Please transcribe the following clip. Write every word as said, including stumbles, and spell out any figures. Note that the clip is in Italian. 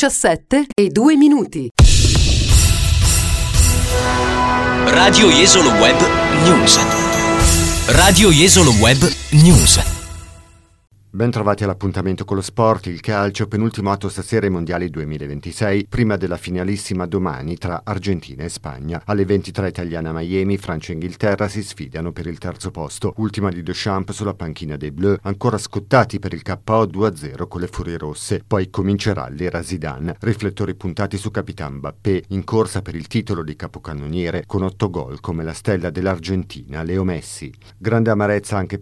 diciassette e due minuti. Radio Jesolo Web News. Radio Jesolo Web News. Ben trovati all'appuntamento con lo sport, il calcio, penultimo atto stasera ai mondiali duemilaventisei, prima della finalissima domani tra Argentina e Spagna. Alle ventitré italiane a Miami, Francia e Inghilterra si sfidano per il terzo posto. Ultima di Deschamps sulla panchina dei Bleus, ancora scottati per il K O due a zero con le Furie Rosse. Poi comincerà l'era Zidane. Riflettori puntati su Capitan Mbappé, in corsa per il titolo di capocannoniere con otto gol come la stella dell'Argentina Leo Messi. Grande amarezza anche